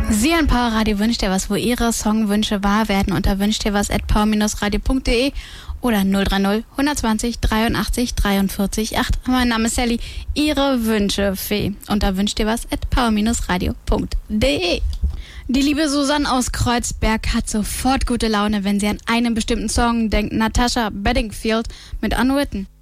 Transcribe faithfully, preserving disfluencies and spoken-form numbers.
Sie an Power Radio wünscht dir was, wo Ihre Songwünsche wahr werden unter wünscht dir was at power radio punkt de oder null drei null, hundertzwanzig, dreiundachtzig, dreiundvierzig, acht. Mein Name ist Sally, Ihre Wünschefee unter wünscht dir was at power radio punkt de. Die liebe Susanne aus Kreuzberg hat sofort gute Laune, wenn sie an einen bestimmten Song denkt. Natasha Bedingfield mit Unwritten.